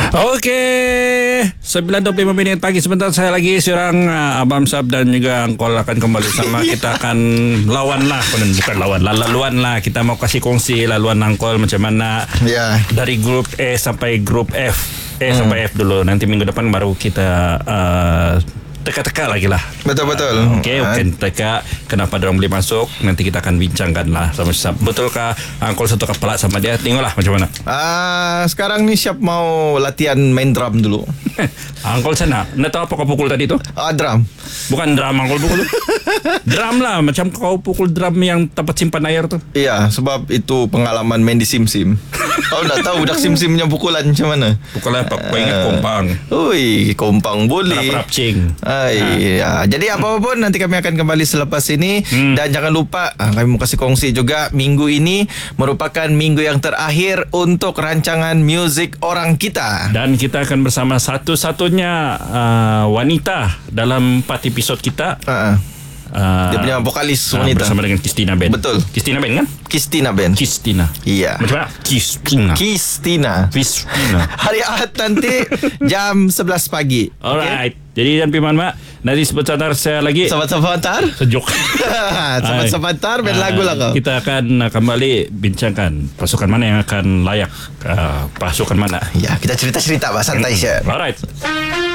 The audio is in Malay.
Okey, 9.25 minit pagi. Sebentar saya lagi seorang Abang Sab dan juga Angkol akan kembali sama. Kita akan lawan lah, bukan lawan, laluan lah. Kita mau kasih kongsi laluan Angkol macam mana dari grup A sampai grup F. Sampai F dulu. Nanti minggu depan baru kita teka-teka lagi lah. Betul-betul. Okey, teka kenapa dia boleh masuk. Nanti kita akan bincangkan lah sama Syap. Betulkah Angkol satu kepala sama dia? Tengoklah macam mana. Sekarang ni Syap mau latihan main drum dulu. Angkol sana. Nak tahu apa kau pukul tadi tu? Drum. Bukan drum Angkol pukul tu. Drum lah. Macam kau pukul drum yang tempat simpan air tu. Iya, sebab itu pengalaman main di sim-sim. Kau nak tahu budak sim-simnya pukulan macam mana? Pukulan apa? Kau ingat kompang. Ui, kompang boleh. Rap-rap cing. Jadi apa-apa pun nanti kami akan kembali selepas ini. Dan jangan lupa kami mau kasih kongsi juga, minggu ini merupakan minggu yang terakhir untuk rancangan muzik orang kita. Dan kita akan bersama satu-satunya wanita dalam 4 episod kita. Dia punya vokalis wanita bersama dengan Kistina Ben. Betul. Kistina Ben kan? Kistina Ben. Kistina. Iya. Macam mana? Kistina. Hari Ahad nanti jam 11 pagi. Alright. Jadi dan Piman Mak, nanti sebentar saya lagi. Sebentar. Sejuk. Sebentar main lagu lah kau. Kita akan kembali bincangkan pasukan mana yang akan layak, pasukan mana. Ya, kita cerita-cerita santai saja. Alright.